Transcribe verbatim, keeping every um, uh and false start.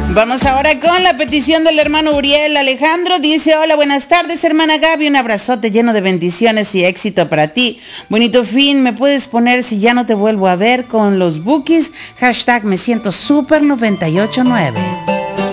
Vamos ahora con la petición del hermano Uriel Alejandro. Dice: hola, buenas tardes, hermana Gaby, un abrazote lleno de bendiciones y éxito para ti. Bonito fin, ¿me puedes poner Si ya no te vuelvo a ver con los Bookies? Hashtag me siento super noventa y ocho nueve.